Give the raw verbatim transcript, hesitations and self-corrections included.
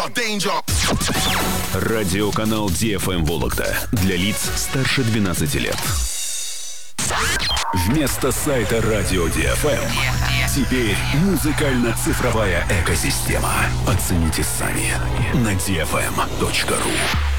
Радиоканал ди эф эм Вологда для лиц старше двенадцати лет. Вместо сайта Радио ди эф эм теперь музыкально-цифровая экосистема. Оцените сами на ди эф эм точка ру.